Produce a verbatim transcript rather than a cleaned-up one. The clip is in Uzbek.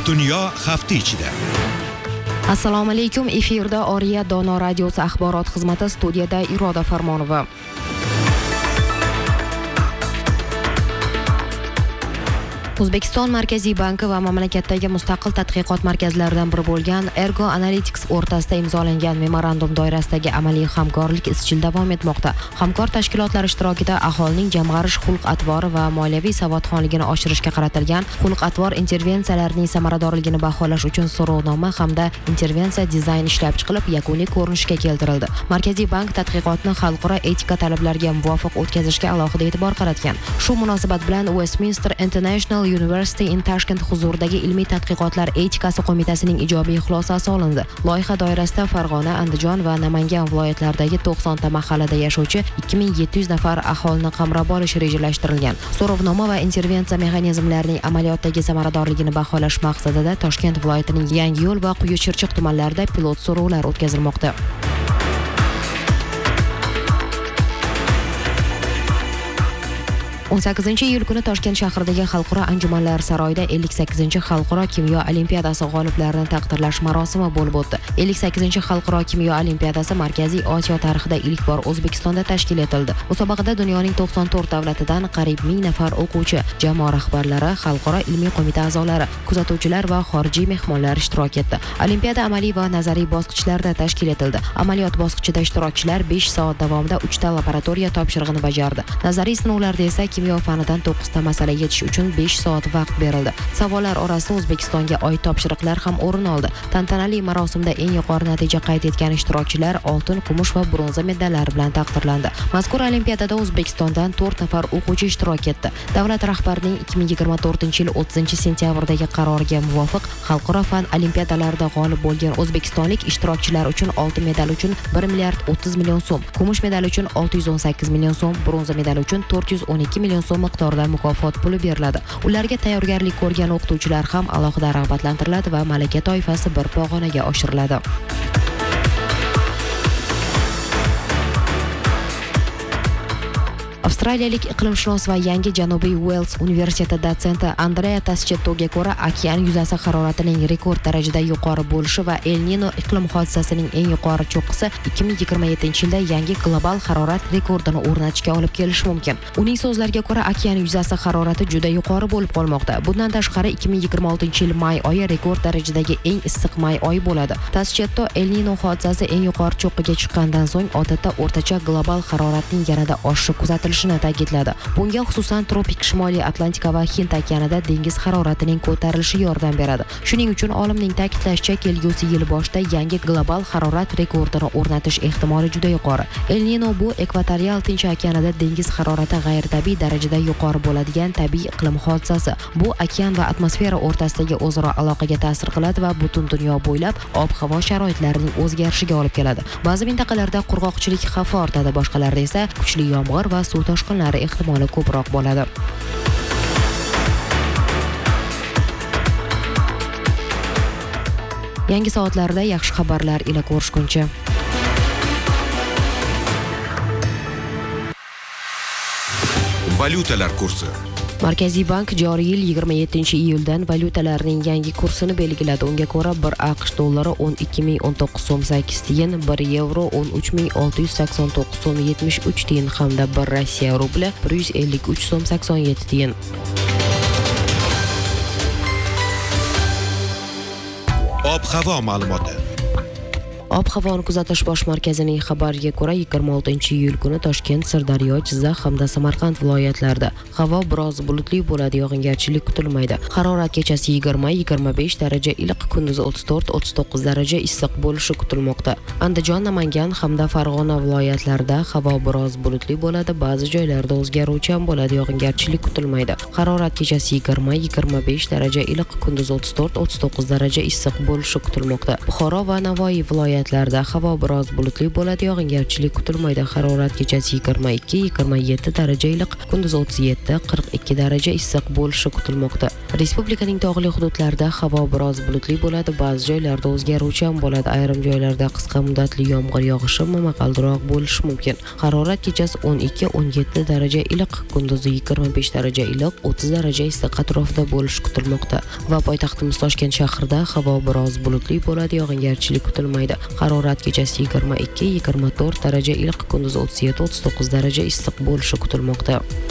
Dunyo hafta ichida. Assalomu alaykum. Efirda Oriya Dono radiosi axborot xizmati, studiyada Iroda Farmonova. O'zbekiston Markaziy banki va mamlakatdagi mustaqil tadqiqot markazlaridan biri bo'lgan Ergo Analytics o'rtasida imzolangan memorandum doirasidagi amaliy hamkorlik izchil davom etmoqda. Hamkor tashkilotlar ishtirokida aholining jamg'arish xulq-atvori va moliyaviy savodxonligini oshirishga qaratilgan xulq-atvor intervensiyalarining samaradorligini baholash uchun so'rovnoma hamda intervensiya dizayn ishlab chiqilib, yakuniy ko'rinishga keltirildi. Markaziy bank tadqiqotni xalqaro etika talablariga muvofiq o'tkazishga alohida e'tibor qaratgan. Shu munosabat bilan Westminster International University in Tashkent huzuridagi ilmiy tadqiqotlar etikasi qo'mitasining ijobiy xulosasi olindi. Loyiha doirasida Farg'ona, Andijon va Namangan viloyatlaridagi to'qson ta mahallada yashovchi ikki ming yetti yuz nafar aholini qamrab olish rejalashtirilgan. So'rovnoma va intervensiya mexanizmlarining amaliyotdagi samaradorligini baholash maqsadida Toshkent viloyatining Yangiyo'l va Quyuchirchiq tumanlarida pilot so'rovlar o'tkazilmoqda. o'n sakkizinchi iyul kuni Toshkent shahridagi Xalqaro anjumanlar saroyida ellik sakkizinchi Xalqaro kimyo olimpiadasi g'oliblarini taqdirlash marosimi bo'lib o'tdi. ellik sakkizinchi Xalqaro kimyo olimpiadasi Markaziy Osiyo tarixida ilk bor O'zbekistonda tashkil etildi. Musobaqada dunyoning to'qson to'rt davlatidan qariyb ming nafar o'quvchi, jamoa rahbarlari, xalqaro ilmiy qo'mita a'zolari, kuzatuvchilar va xorijiy mehmonlar ishtirok etdi. Olimpiada amaliy va nazariy bosqichlarda tashkil etildi. Amaliyot bosqichida ishtirokchilar besh soat davomida uchta laboratoriya topshirig'ini bajardi. Nazariy sinovlarda esa kimyo fanidan to'qqizta masala yechish uchun besh soat vaqt berildi. Savollar orasida O'zbekistonga oid topshiriqlar ham o'rin oldi. Tantanali marosimda eng yuqori natija qayd etgan ishtirokchilar oltin, kumush va bronza medallar bilan taqdirlandi. Mazkur olimpiadada O'zbekistondan to'rt nafar o'quvchi ishtirok etdi. Davlat rahbarining ikki ming yigirma to'rtinchi yil o'ttizinchi sentyabrdagi qaroriga muvofiq xalqaro fan olimpiadalarida g'olib bo'lgan o'zbekistonlik ishtirokchilar uchun oltin medal uchun bir milliard o'ttiz million so'm, kumush medal uchun olti yuz o'n sakkiz million so'm, bronza medal uchun to'rt yuz o'n ikki million so'm miqdorida mukofot puli beriladi. Ularga tayyorgarlik ko'rgan o'qituvchilar ham alohida rag'batlantiriladi va malaka toifasi bir pog'onaga oshiriladi. Avstraliyalik iqlimshunos va yangi Janubiy Wales universiteti dotsenti Andrea Taschettoga ko'ra, okean yuzasi haroratining rekord darajada yuqori bo'lishi va El Nino iqlim hodisasining eng yuqori cho'qqisi ikki ming yigirma yettinchi yilda yangi global harorat rekordini o'rnatishga olib kelishi mumkin. Uning so'zlariga ko'ra, okean yuzasi harorati juda yuqori bo'lib qolmoqda. Bundan tashqari ikki ming yigirma oltinchi yil may oyi rekord darajadagi eng issiq may oyi bo'ladi. Taschetto El Nino hodisasi eng yuqori cho'qqiga chiqqandan so'ng odatda o'rtacha global haroratning yanada oshishi kuzatilishini ta'kidladi. Bunga xususan tropik Shimoliy Atlantika va Hind okeanida dengiz haroratining ko'tarilishi yordam beradi. Shuning uchun olimning ta'kidlashicha, kelgusi yil boshida yangi global harorat rekordini o'rnatish ehtimoli juda yuqori. El Nino bu ekvatorial Tinch okeanida dengiz harorati g'ayritabiiy darajada yuqori bo'ladigan tabiiy iqlim hodisasi. Bu okean va atmosfera o'rtasidagi o'zaro aloqaga ta'sir qiladi va butun dunyo bo'ylab ob-havo sharoitlarining o'zgarishiga olib keladi. Ba'zi mintaqalarda qurg'oqchilik xavfi ortadi, boshqalarida esa kuchli yomg'ir va suv toshqinlari ehtimoli ko'proq bo'ladi. Yangi soatlarda yaxshi xabarlar ila ko'rishguncha. Valyutalar kursi. Markaziy bank joriy yil yigirma yettinchi iyuldan valyutalarning yangi kursini belgiladi. Unga ko'ra bir AQSh dollari o'n ikki ming o'n to'qqiz so'm sakkiz tiyin, bir yevro o'n uch ming olti yuz sakson to'qqiz so'm yetmish uch tiyin hamda bir Rossiya rubli bir yuz ellik uch so'm sakson yetti tiyin. Ob-havo ma'lumoti. Ob-havoni kuzatish bosh markazining xabariga ko'ra, yigirma oltinchi iyul kuni Toshkent, Sirdaryo, Jizzax hamda Samarqand viloyatlarida havo biroz bulutli bo'ladi, yog'ingarchilik kutilmaydi. Harorat kechasi yigirma yigirma besh daraja iliq, kunduz o'ttiz to'rt o'ttiz to'qqiz daraja issiq bo'lishi kutilmoqda. Andijon, Namangan hamda Farg'ona viloyatlarida havo biroz bulutli bo'ladi, ba'zi joylarda o'zgaruvchan bo'ladi, yog'ingarchilik kutilmaydi. Harorat kechasi yigirma yigirma besh daraja iliq, kunduz o'ttiz to'rt o'ttiz to'qqiz daraja issiq bo'lishi kutilmoqda. Buxoro va Navoiy viloyat viloyatlarida havo biroz bulutli bo'ladi, yog'ingarchilik kutilmaydi. Harorat kechasi yigirma ikki yigirma yetti daraja iliq, kunduz o'ttiz yetti qirq ikki daraja issiq bo'lishi kutilmoqda. Respublikaning tog'li hududlarida havo biroz bulutli bo'ladi, ba'zi joylarda o'zgaruvchan bo'ladi. Ayrim joylarda qisqa muddatli yomg'ir yog'ishi momaqaldiroq bo'lishi mumkin. Harorat kechasi o'n ikki o'n yetti daraja iliq, kunduzi yigirma besh daraja iliq, o'ttiz daraja issiq atrofida bo'lishi kutilmoqda. Va poytaxtimiz Toshkent shahrida havo biroz bulutli bo'ladi, yog'ingarchilik kutilmaydi. Harorat kechasi yigirma ikki yigirma to'rt daraja iliq, kunduzi o'ttiz yetti o'ttiz to'qqiz daraja issiq bo'lishi kutilmoqda.